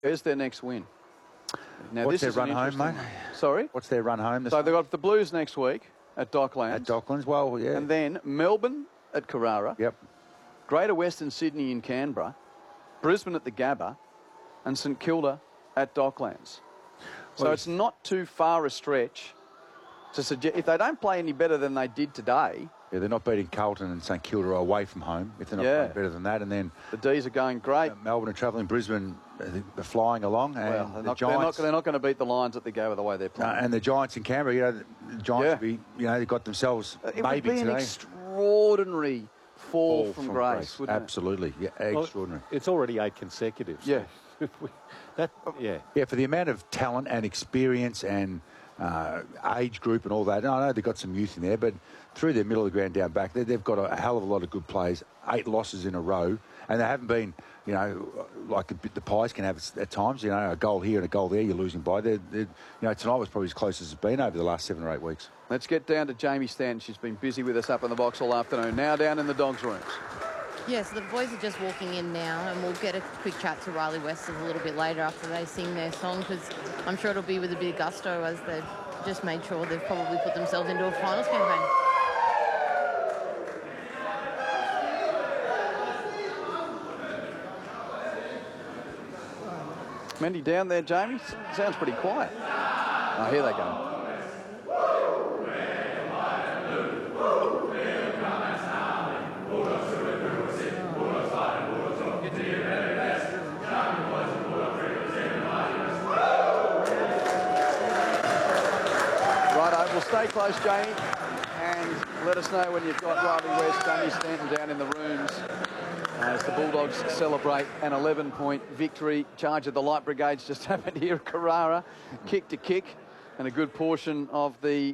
Where's their next win? Now, What's this their is run home, mate? Sorry? What's their run home? So they've got the Blues next week at Docklands. At Docklands, well, yeah. And then Melbourne at Carrara. Yep. Greater Western Sydney in Canberra. Brisbane at the Gabba. And St Kilda at Docklands. So it's not too far a stretch to suggest, if they don't play any better than they did today. Yeah, they're not beating Carlton and St Kilda away from home, if they're not playing better than that. And then the D's are going great. Melbourne are travelling. Brisbane, they're flying along. And well, they're not going to beat the Lions at the Gabba the way they're playing. And the Giants in Canberra, you know, the Giants, they got themselves it maybe would be today. An extraordinary fall from grace, wouldn't it? Absolutely, yeah, extraordinary. It's already 8 consecutives. Yeah. Yeah, for the amount of talent and experience and age group and all that. I know they've got some youth in there, but through their middle of the ground down back, they've got a hell of a lot of good players. 8 losses in a row, and they haven't been, like the Pies can have at times. A goal here and a goal there, you're losing by. Tonight was probably as close as it's been over the last 7 or 8 weeks. Let's get down to Jamie Stanton. She's been busy with us up in the box all afternoon. Now down in the Dogs' rooms. Yes, the boys are just walking in now, and we'll get a quick chat to Riley Westers a little bit later after they sing their song, because I'm sure it'll be with a bit of gusto, as they've just made sure they've probably put themselves into a finals campaign. Mendy down there, Jamie? Sounds pretty quiet. Oh, here they go. Righto, well, stay close, Jamie, and let us know when you've got Riley West, Jamie Stanton down in the rooms as the Bulldogs celebrate an 11-point victory. Charge of the Light Brigades just happened here at Carrara, kick to kick, and a good portion of the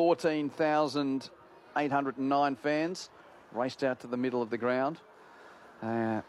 14,809 fans raced out to the middle of the ground. I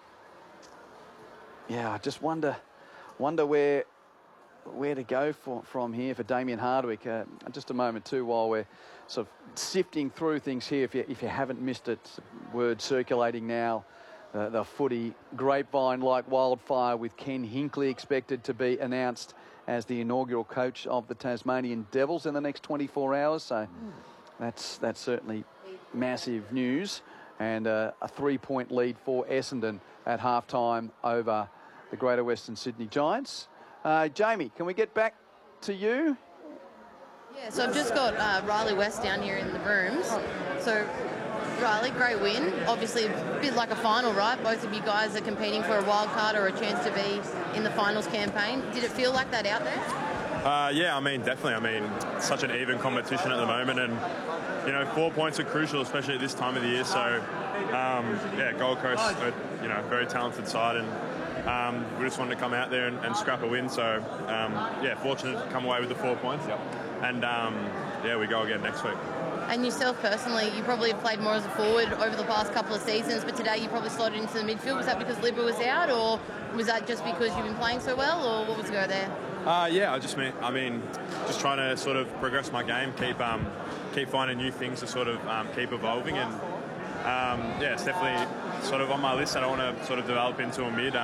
just wonder where to go from here for Damien Hardwick. Just a moment too, while we're sort of sifting through things here. If you haven't missed it, word circulating now. The footy grapevine like wildfire, with Ken Hinkley expected to be announced as the inaugural coach of the Tasmanian Devils in the next 24 hours. So that's certainly massive news. And a 3-point lead for Essendon at halftime over the Greater Western Sydney Giants. Jamie, can we get back to you? Yeah, so I've just got Riley West down here in the rooms. So Riley, great win. Obviously a bit like a final, right? Both of you guys are competing for a wild card or a chance to be in the finals campaign. Did it feel like that out there? Yeah, definitely. It's such an even competition at the moment, and 4 points are crucial, especially at this time of the year. So, Gold Coast, are, very talented side, and we just wanted to come out there and scrap a win. So, fortunate to come away with the 4 points. Yep. And we go again next week. And yourself personally, you probably have played more as a forward over the past couple of seasons, but today you probably slotted into the midfield. Was that because Libba was out, or was that just because you've been playing so well, or what was the go there? Just trying to sort of progress my game, keep finding new things to sort of keep evolving, and it's definitely sort of on my list that I want to sort of develop into a mid,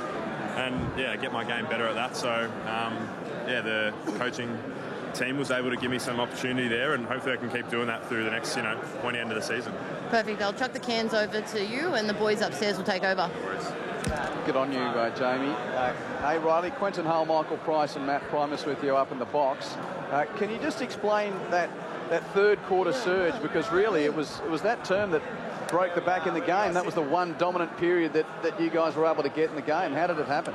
get my game better at that. So the coaching team was able to give me some opportunity there, and hopefully I can keep doing that through the next, pointy end of the season. Perfect. I'll chuck the cans over to you, and the boys upstairs will take over. Good on you, Jamie. Hey, Riley, Quentin Hull, Michael Price and Matt Primus with you up in the box. Can you just explain that third quarter surge? Because really it was that term that broke the back in the game. That was the one dominant period that you guys were able to get in the game. How did it happen?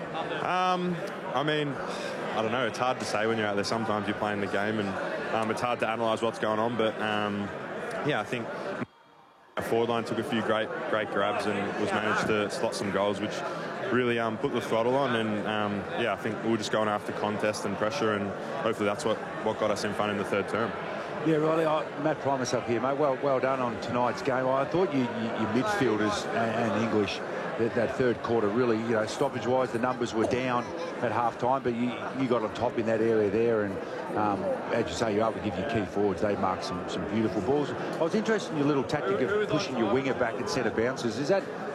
I don't know. It's hard to say when you're out there. Sometimes you're playing the game, and it's hard to analyse what's going on. But I think our forward line took a few great grabs and was managed to slot some goals, which really put the throttle on. And I think we were just going after contest and pressure, and hopefully that's what got us in front in the third term. Yeah, Riley, Matt Primus up here, mate. Well done on tonight's game. I thought your midfielders and English, that third quarter really, stoppage-wise, the numbers were down at half-time, but you got on top in that area there, and as you say, you're able to give your key forwards. They marked some beautiful balls. I was interested in your little tactic of pushing your winger back at centre bounces. Is that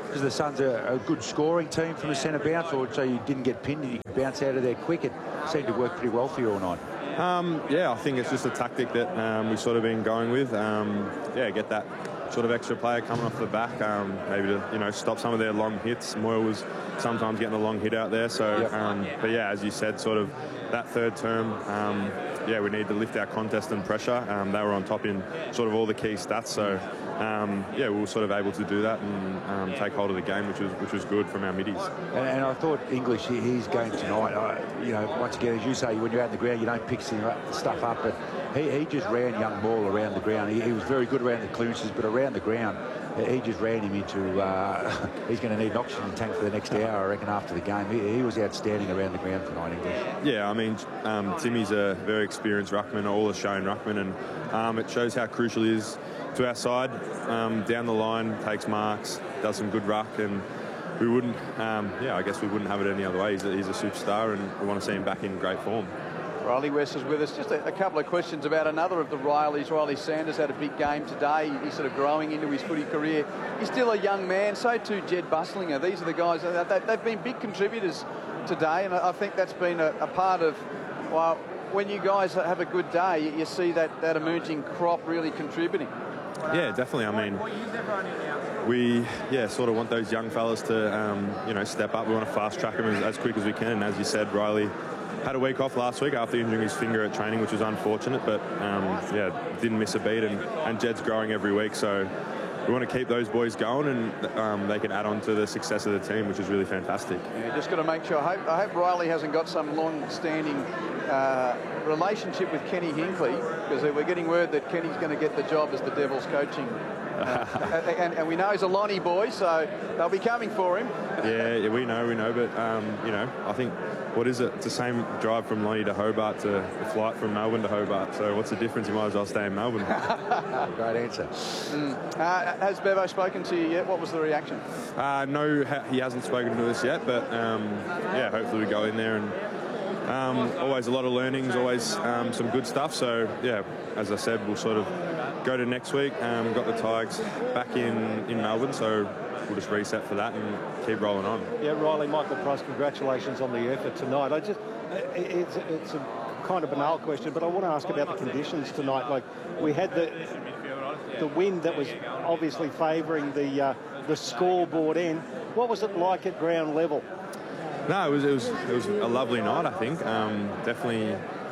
because the Suns are a good scoring team from a centre bounce, or so you didn't get pinned and you could bounce out of there quick? It seemed to work pretty well for you all night. Yeah, I think it's just a tactic that we've sort of been going with. Get that sort of extra player coming off the back, maybe to stop some of their long hits. Moyle was sometimes getting a long hit out there. So, but yeah, as you said, sort of that third term, we need to lift our contest and pressure. They were on top in sort of all the key stats. So, we were sort of able to do that and take hold of the game, which was good from our middies. And I thought English, his game tonight, once again, as you say, when you're out on the ground, you don't pick stuff up, but he just ran young Ball around the ground. He was very good around the clearances, but around the ground, he just ran him into... he's going to need an oxygen tank for the next hour, I reckon, after the game. He was outstanding around the ground tonight, English. Yeah, I mean, Timmy's a very experienced ruckman, all Australian ruckman, and it shows how crucial he is to our side. Down the line, takes marks, does some good ruck, and we wouldn't... I guess we wouldn't have it any other way. He's a superstar, and we want to see him back in great form. Riley West is with us. Just a couple of questions about another of the Rileys. Riley Sanders had a big game today. He's sort of growing into his footy career. He's still a young man. So too Jed Bustlinger. These are the guys, they've been big contributors today, and I think that's been a part of, well, when you guys have a good day, you see that emerging crop really contributing. Yeah, definitely. I mean, we sort of want those young fellas to step up. We want to fast track them as quick as we can. And as you said, Riley had a week off last week after injuring his finger at training, which was unfortunate, but didn't miss a beat, and Jed's growing every week, so we want to keep those boys going, and they can add on to the success of the team, which is really fantastic. Yeah, just got to make sure. I hope Riley hasn't got some long-standing relationship with Kenny Hinkley, because we're getting word that Kenny's going to get the job as the Devils coaching. And we know he's a Lonnie boy, so they'll be coming for him. Yeah, we know, but I think, what is it? It's the same drive from Lonnie to Hobart to the flight from Melbourne to Hobart. So what's the difference? You might as well stay in Melbourne. Great answer. Has Bevo spoken to you yet? What was the reaction? No, he hasn't spoken to us yet, but hopefully we go in there and always a lot of learnings, always some good stuff. So yeah, as I said, we'll sort of go to next week. We've got the Tigers back in Melbourne, so we'll just reset for that and keep rolling on. Yeah, Riley, Michael Price, congratulations on the effort tonight. It's a kind of banal question, but I want to ask about the conditions tonight. Like, we had the wind that was obviously favouring the scoreboard end. What was it like at ground level? No, it was a lovely night, I think. Definitely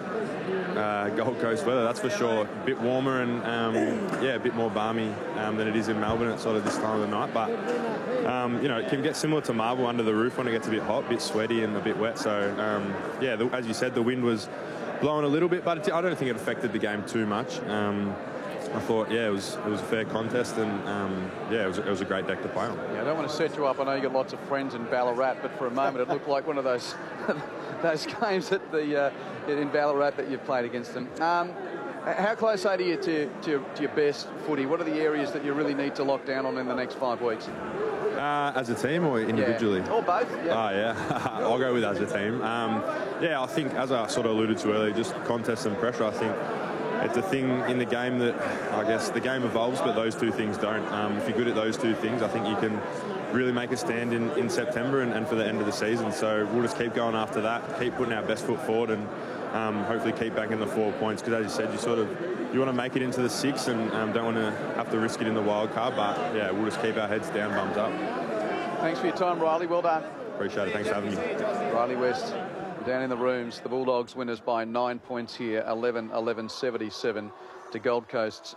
Gold Coast weather, that's for sure. A bit warmer and a bit more balmy than it is in Melbourne at sort of this time of the night. But it can get similar to Marvel under the roof when it gets a bit hot, a bit sweaty and a bit wet. So as you said, the wind was blowing a little bit, but I don't think it affected the game too much. I thought, it was a fair contest, and it was a great deck to play on. Yeah, I don't want to set you up. I know you've got lots of friends in Ballarat, but for a moment it looked like one of those games at in Ballarat that you've played against them. How close are you to your best footy? What are the areas that you really need to lock down on in the next 5 weeks? As a team or individually? Or both. Yeah. Oh, yeah. I'll go with as a team. I think, as I sort of alluded to earlier, just contest and pressure. I think it's a thing in the game that, I guess, the game evolves, but those two things don't. If you're good at those two things, I think you can really make a stand in September and for the end of the season. So we'll just keep going after that, keep putting our best foot forward, and hopefully keep back in the 4 points. Because as you said, you want to make it into the 6 and don't want to have to risk it in the wild card. But yeah, we'll just keep our heads down, bums up. Thanks for your time, Riley. Well done. Appreciate it. Thanks for having me. Riley West down in the rooms. The Bulldogs winners by 9 points here, 11-11-77 to Gold Coast's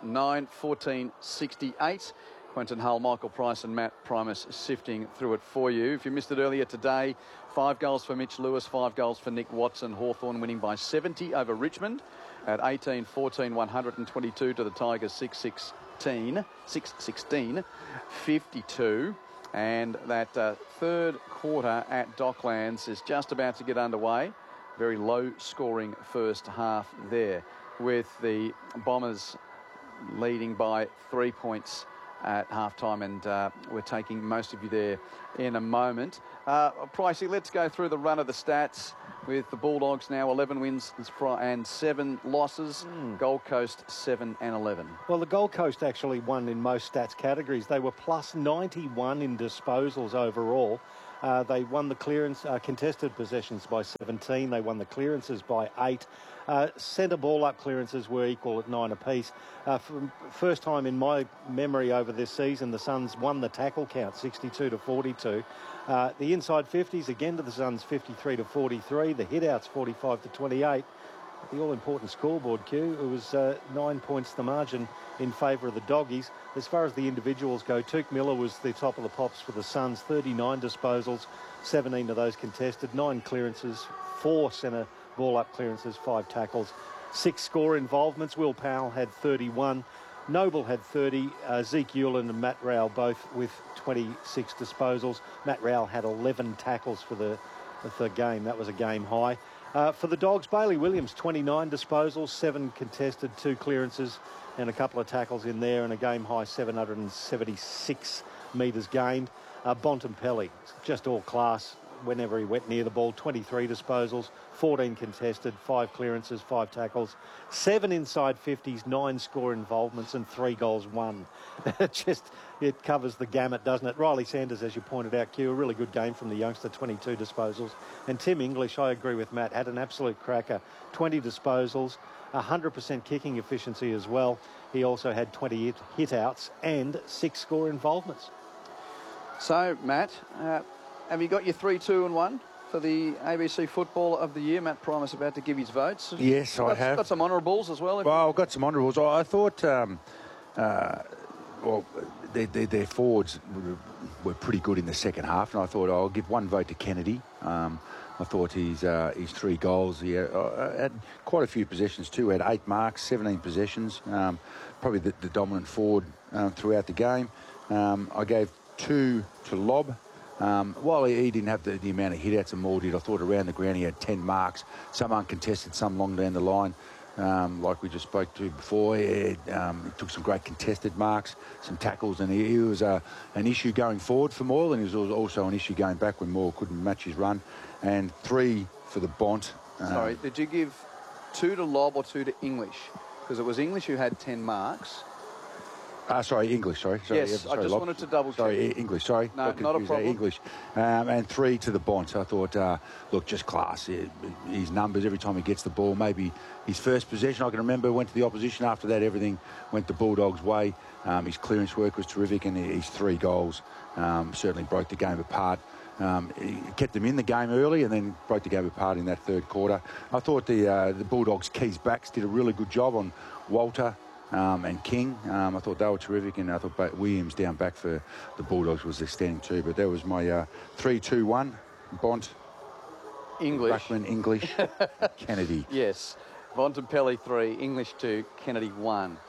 9-14-68. Quentin Hull, Michael Price and Matt Primus sifting through it for you. If you missed it earlier today, 5 goals for Mitch Lewis, 5 goals for Nick Watson. Hawthorn winning by 70 over Richmond at 18-14, 122 to the Tigers 6-16, 52. And that third quarter at Docklands is just about to get underway. Very low-scoring first half there, with the Bombers leading by 3 points at halftime, and we're taking most of you there in a moment. Pricey, let's go through the run of the stats with the Bulldogs now 11 wins and 7 losses. Gold Coast 7 and 11. Well, the Gold Coast actually won in most stats categories. They were plus 91 in disposals overall. They won the clearance, contested possessions by 17. They won the clearances by 8. Centre ball up clearances were equal at 9 apiece. For first time in my memory over this season, the Suns won the tackle count 62 to 42. The inside 50s again to the Suns 53 to 43. The hit outs 45 to 28. The all-important scoreboard, Q, it was 9 points the margin in favour of the Doggies. As far as the individuals go, Tuke Miller was the top of the pops for the Suns, 39 disposals, 17 of those contested, 9 clearances, 4 centre ball-up clearances, 5 tackles, 6 score involvements. Will Powell had 31, Noble had 30, Zeke Hewlin and Matt Rowell both with 26 disposals. Matt Rowell had 11 tackles for the game. That was a game high. For the Dogs, Bailey Williams, 29 disposals, 7 contested, 2 clearances and a couple of tackles in there, and a game high 776 metres gained. Bontempelli, just all class whenever he went near the ball, 23 disposals, 14 contested, 5 clearances, 5 tackles, 7 inside 50s, 9 score involvements and 3 goals won. It covers the gamut, doesn't it? Riley Sanders, as you pointed out, Q, a really good game from the youngster, 22 disposals. And Tim English, I agree with Matt, had an absolute cracker, 20 disposals, 100% kicking efficiency as well. He also had 20 hit-outs and 6 score involvements. So, Matt, have you got your 3, 2 and 1 for the ABC Footballer of the Year? Matt Primus about to give his votes. Yes, I have. Got some honourables as well. Well, I've got some honourables. I thought, their forwards were pretty good in the second half, and I thought I'll give one vote to Kennedy. I thought his 3 goals, he had quite a few possessions too. He had 8 marks, 17 possessions, probably the dominant forward throughout the game. I gave 2 to Lobb. While he didn't have the amount of hit-outs and Maul did, I thought around the ground he had 10 marks, some uncontested, some long down the line. Like we just spoke to before, he took some great contested marks, some tackles, and he was an issue going forward for Moyle, and he was also an issue going back when Moyle couldn't match his run. And 3 for the Bont. Sorry, did you give 2 to Lobb or 2 to English? Because it was English who had 10 marks. English, sorry. Yes, I just wanted to double check. Sorry, English, sorry. No, not a problem. English. And 3 to the Bont. I thought, look, just class. His numbers, every time he gets the ball, maybe his first possession, I can remember, went to the opposition. After that, everything went the Bulldogs' way. His clearance work was terrific, and his 3 goals certainly broke the game apart. He kept them in the game early and then broke the game apart in that third quarter. I thought the Bulldogs' keys backs did a really good job on Walter and King. I thought they were terrific, and I thought Williams down back for the Bulldogs was outstanding too. But that was my 3-2-1. Bont, English. Ruckman, English, Kennedy. Yes. Bontempelli 3, English 2, Kennedy 1.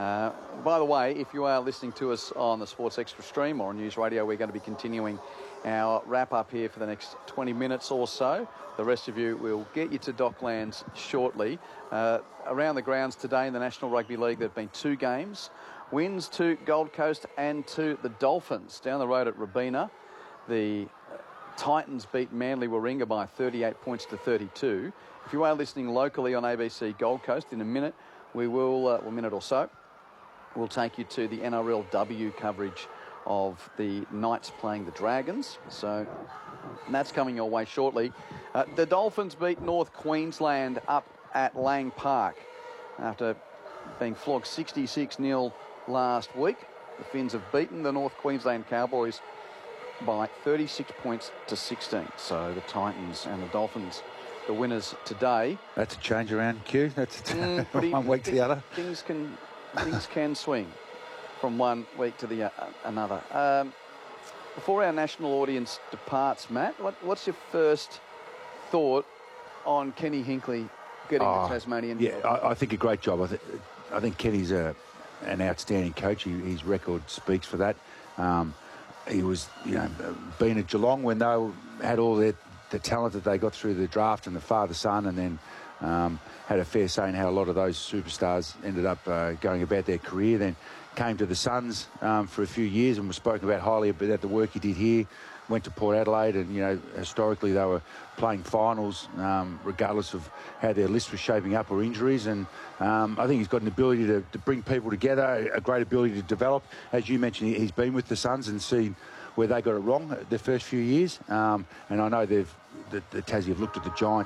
By the way, if you are listening to us on the Sports Extra stream or on News Radio, we're going to be continuing our wrap-up here for the next 20 minutes or so. The rest of you will get you to Docklands shortly. Around the grounds today in the National Rugby League, there have been 2 games. Wins to Gold Coast and to the Dolphins. Down the road at Robina, the Titans beat Manly Warringah by 38 points to 32. If you are listening locally on ABC Gold Coast, in a minute, we will, a minute or so, we'll take you to the NRLW coverage of the Knights playing the Dragons. So that's coming your way shortly. The Dolphins beat North Queensland up at Lang Park after being flogged 66-0 last week. The Finns have beaten the North Queensland Cowboys by 36 points to 16. So the Titans and the Dolphins, the winners today. That's a change around, Q. That's one week to the other. Things can swing from one week to the another. Before our national audience departs, Matt, what's your first thought on Kenny Hinkley getting the Tasmanian? Yeah, I think a great job. I think Kenny's an outstanding coach. His record speaks for that. He was, being at Geelong when they had all the talent that they got through the draft and the father-son, and then had a fair say in how a lot of those superstars ended up going about their career. Then came to the Suns for a few years and was spoken about highly about the work he did here went to Port Adelaide, and historically they were playing finals regardless of how their list was shaping up or injuries. And I think he's got an ability to bring people together, a great ability to develop. As you mentioned, he's been with the Suns and seen where they got it wrong their first few years. And I know the Tassie have looked at the Giants